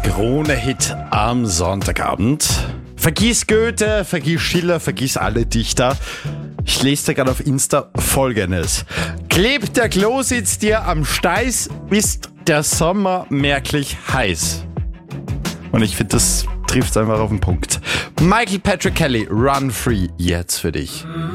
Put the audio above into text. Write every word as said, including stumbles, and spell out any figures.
Krone-Hit am Sonntagabend. Vergiss Goethe, vergiss Schiller, vergiss alle Dichter. Ich lese dir gerade auf Insta Folgendes. Klebt der Klositz dir am Steiß, ist der Sommer merklich heiß. Und ich finde, das trifft einfach auf den Punkt. Michael Patrick Kelly, Run Free, jetzt für dich.